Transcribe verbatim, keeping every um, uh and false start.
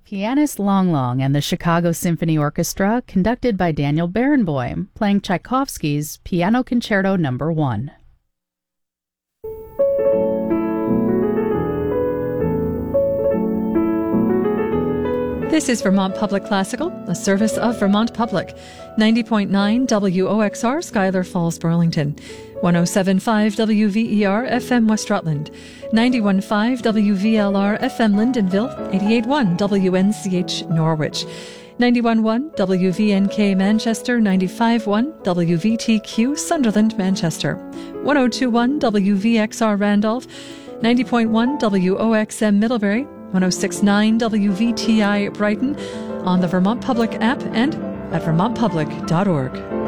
Pianist Long Long and the Chicago Symphony Orchestra, conducted by Daniel Barenboim, playing Tchaikovsky's Piano Concerto Number one. This is Vermont Public Classical, a service of Vermont Public. ninety point nine W O X R, Schuyler Falls, Burlington. one oh seven point five W V E R F M West Rutland. ninety-one point five W V L R F M Lyndonville. eighty-eight point one W N C H Norwich. ninety-one point one W V N K Manchester. ninety-five point one W V T Q Sunderland, Manchester. one oh two point one W V X R Randolph. ninety point one W O X M Middlebury. one oh six point nine W V T I Brighton, on the Vermont Public app and at vermont public dot org.